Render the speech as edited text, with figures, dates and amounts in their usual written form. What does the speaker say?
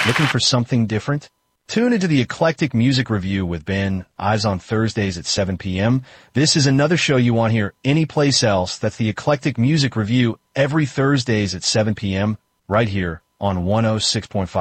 Looking for something different? Tune into the Eclectic Music Review with Ben, Eyes on Thursdays at 7 p.m. This is another show you won't hear anyplace else. That's the Eclectic Music Review every Thursdays at 7 p.m. right here on 106.5